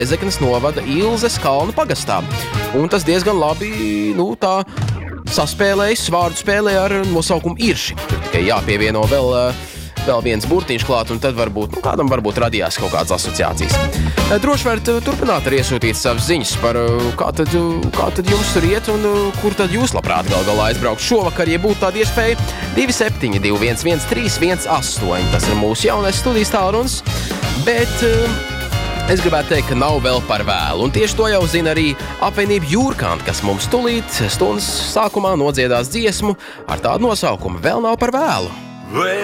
Rēzeknes novada Ilzes kalnu pagastā. Un tas diezgan labi, tā saspēlējis vārdu spēlē ar nosaukumu Irši. Tur tikai jāpievieno vēl viens burtiņš klāt, un tad kādam varbūt radījās kaut kādas asociācijas. Droši varat turpināt arī iesūtīt savas ziņas par kā tad jums tur iet un kur tad jūs labprāt galā aizbraukt šovakar, ja būtu tāda iespēja. 272-113-18. Tas ir mūsu jaunais studijas tālrunis, bet es gribētu teikt, ka nav vēl par vēlu. Un tieši to jau zina arī apvienība Jūrkānti, kas mums tūlīt stundas sākumā nodziedās dziesmu ar tādu nosaukumu Vēl nav par vēlu.